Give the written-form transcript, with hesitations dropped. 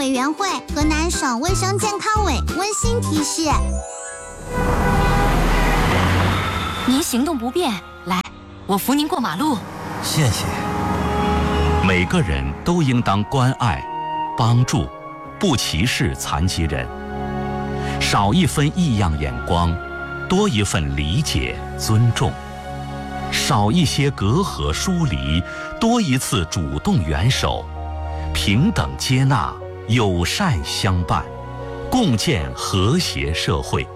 委员会、河南省卫生健康委温馨提示： 您行动不便，来，我扶您过马路。 谢谢。 每个人都应当关爱、帮助，不歧视残疾人。少一分异样眼光，多一份理解、尊重；少一些隔阂疏离，多一次主动援手。平等接纳，友善相伴，共建和谐社会。